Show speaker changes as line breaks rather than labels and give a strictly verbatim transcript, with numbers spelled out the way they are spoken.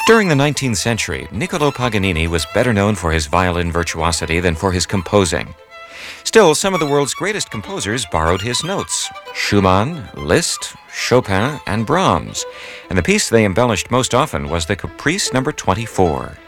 During the nineteenth century, Niccolò Paganini was better known for his violin virtuosity than for his composing. Still, some of the world's greatest composers borrowed his notes: Schumann, Liszt, Chopin, and Brahms. And the piece they embellished most often was the Caprice number twenty-four.